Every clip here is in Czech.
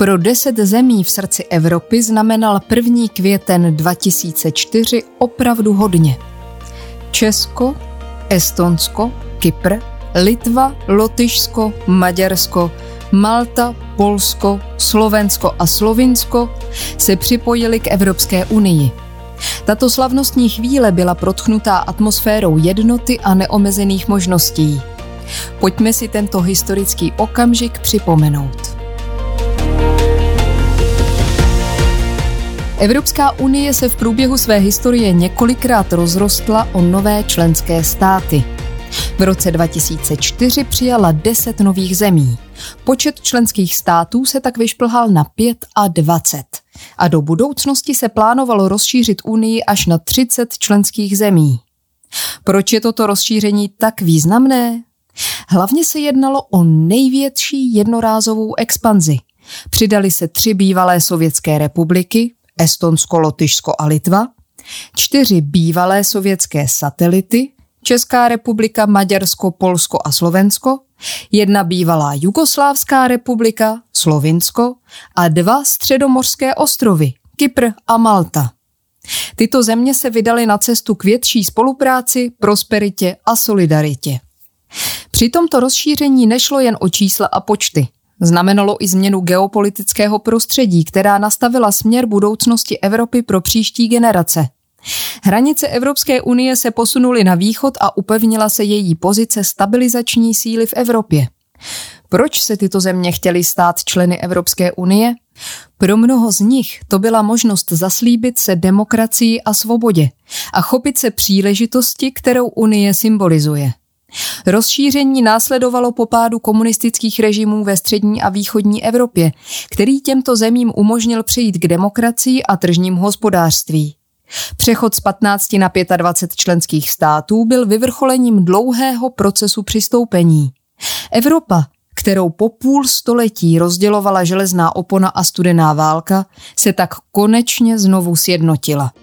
Pro 10 zemí v srdci Evropy znamenal 1. květen 2004 opravdu hodně. Česko, Estonsko, Kypr, Litva, Lotyšsko, Maďarsko, Malta, Polsko, Slovensko a Slovinsko se připojili k Evropské unii. Tato slavnostní chvíle byla protchnutá atmosférou jednoty a neomezených možností. Pojďme si tento historický okamžik připomenout. Evropská unie se v průběhu své historie několikrát rozrostla o nové členské státy. V roce 2004 přijala 10 nových zemí. Počet členských států se tak vyšplhal na 25. A do budoucnosti se plánovalo rozšířit unii až na 30 členských zemí. Proč je toto rozšíření tak významné? Hlavně se jednalo o největší jednorázovou expanzi. Přidaly se 3 bývalé sovětské republiky, Estonsko, Lotyšsko a Litva, 4 bývalé sovětské satelity, Česká republika, Maďarsko, Polsko a Slovensko, 1 bývalá Jugoslávská republika, Slovinsko a 2 středomořské ostrovy, Kypr a Malta. Tyto země se vydaly na cestu k větší spolupráci, prosperitě a solidaritě. Při tomto rozšíření nešlo jen o čísla a počty. Znamenalo i změnu geopolitického prostředí, která nastavila směr budoucnosti Evropy pro příští generace. Hranice Evropské unie se posunuly na východ a upevnila se její pozice stabilizační síly v Evropě. Proč se tyto země chtěly stát členy Evropské unie? Pro mnoho z nich to byla možnost zaslíbit se demokracii a svobodě a chopit se příležitosti, kterou unie symbolizuje. Rozšíření následovalo po pádu komunistických režimů ve střední a východní Evropě, který těmto zemím umožnil přejít k demokracii a tržním hospodářství. Přechod z 15 na 25 členských států byl vyvrcholením dlouhého procesu přistoupení. Evropa, kterou po půl století rozdělovala železná opona a studená válka, se tak konečně znovu sjednotila.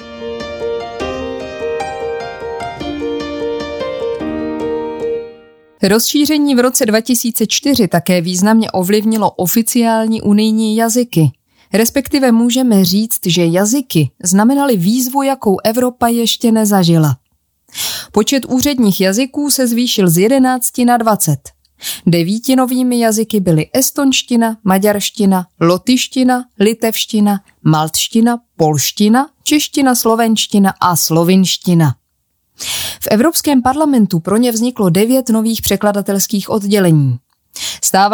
Rozšíření v roce 2004 také významně ovlivnilo oficiální unijní jazyky. Respektive můžeme říct, že jazyky znamenaly výzvu, jakou Evropa ještě nezažila. Počet úředních jazyků se zvýšil z 11 na 20. 9 novými jazyky byly estonština, maďarština, lotyština, litevština, maltština, polština, čeština, slovenština a slovinština. V Evropském parlamentu pro ně vzniklo 9 nových překladatelských oddělení.